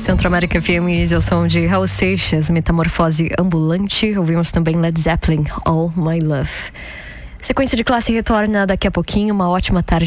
Centro América FM, esse é o som de Raul Seixas, Metamorfose Ambulante. Ouvimos também Led Zeppelin, All My Love. Sequência de classe retorna daqui a pouquinho. Uma ótima tarde.